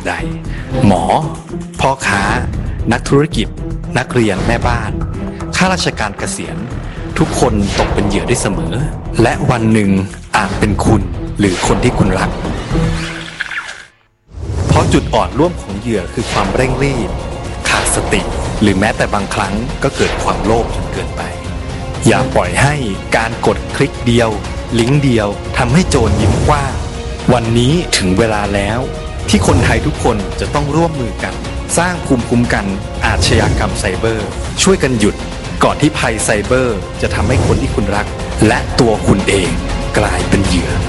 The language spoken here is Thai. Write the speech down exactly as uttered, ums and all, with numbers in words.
ใดหมอพ่อค้านักธุรกิจนักเรียนแม่บ้านข้าราชการเกษียณทุกคนตกเป็นเหยื่อได้เสมอและวันหนึ่งอาจเป็นคุณหรือคนที่คุณรักเพราะจุดอ่อนร่วมของเหยื่อคือความเร่งรีบขาดสติหรือแม้แต่บางครั้งก็เกิดความโลภจนเกินไปอย่าปล่อยให้การกดคลิกเดียวลิงก์เดียวทำให้โจรยิ้มกว้างวันนี้ถึงเวลาแล้วที่คนไทยทุกคนจะต้องร่วมมือกันสร้างภูมิคุ้มกันอาชญากรรมไซเบอร์ช่วยกันหยุดก่อนที่ภัยไซเบอร์จะทำให้คนที่คุณรักและตัวคุณเองกลายเป็นเหยื่อ